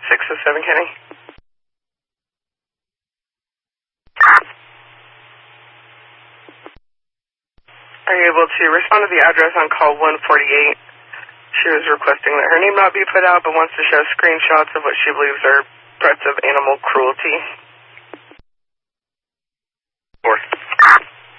607 Kenny. Are you able to respond to the address on call 148? She was requesting that her name not be put out, but wants to show screenshots of what she believes are threats of animal cruelty.